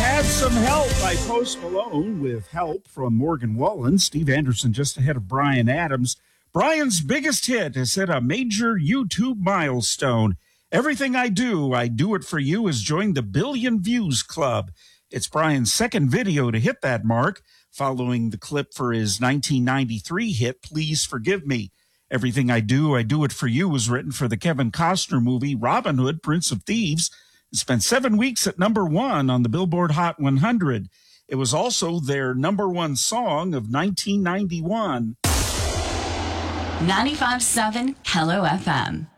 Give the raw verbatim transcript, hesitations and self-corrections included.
Had Some Help by Post Malone with help from Morgan Wallen. Steve Anderson just ahead of Bryan Adams. Bryan's biggest hit has hit a major YouTube milestone. Everything I Do, I Do It For You has joined the Billion Views Club. It's Bryan's second video to hit that mark, following the clip for his nineteen ninety-three hit, Please Forgive Me. Everything I Do, I Do It For You was written for the Kevin Costner movie Robin Hood, Prince of Thieves. It spent seven weeks at number one on the Billboard Hot one hundred. It was also their number one song of nineteen ninety-one. ninety-five point seven Hello F M.